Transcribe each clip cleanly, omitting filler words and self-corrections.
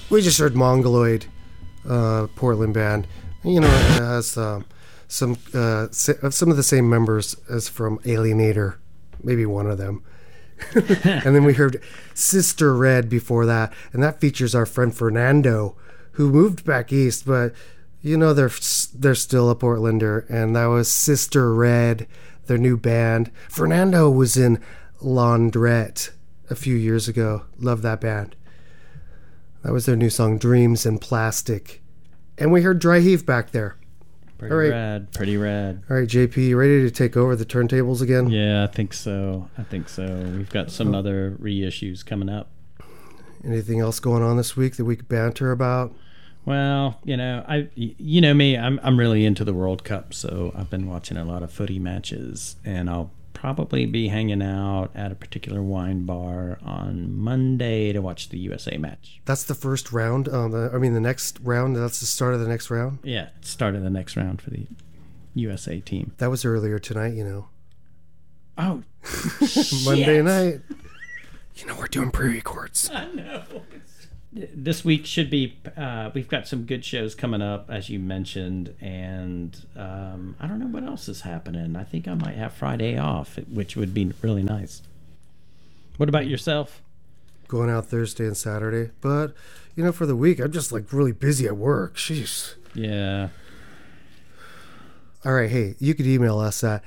We just heard Mongoloid, Portland band. You know, it has some of the same members as from Alienator, maybe one of them. And then we heard Sister Red before that, and that features our friend Fernando, who moved back east, but you know they're still a Portlander, and that was Sister Red, their new band. Fernando was in Laundrette a few years ago. Love that band. That was their new song, Dreams in Plastic. And we heard Dry Heave back there. Pretty rad, pretty rad. All right, JP, you ready to take over the turntables again? Yeah, I think so. We've got some other reissues coming up. Anything else going on this week that we could banter about? Well, you know me, I'm really into the World Cup, so I've been watching a lot of footy matches, and I'll probably be hanging out at a particular wine bar on Monday to watch the USA match. That's the first round. The next round. That's the start of the next round. Yeah, start of the next round for the USA team. That was earlier tonight, you know. Oh, Monday night. You know, we're doing pre-records. I know. This week should be, we've got some good shows coming up, as you mentioned, and I don't know what else is happening. I think I might have Friday off, which would be really nice. What about yourself? Going out Thursday and Saturday, but, you know, for the week, I'm just, like, really busy at work. Jeez. Yeah. All right, hey, you could email us at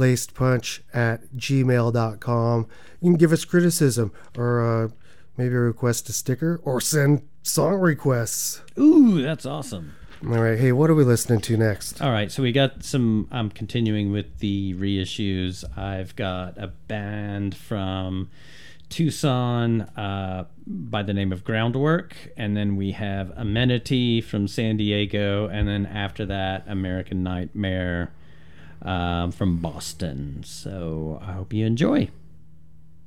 lacedpunch@gmail.com. You can give us criticism or maybe request a sticker or send song requests. Ooh, that's awesome. All right, hey, what are we listening to next? All right, so we got I'm continuing with the reissues. I've got a band from Tucson by the name of Groundwork, and then we have Amenity from San Diego, and then after that, American Nightmare from Boston. So I hope you enjoy.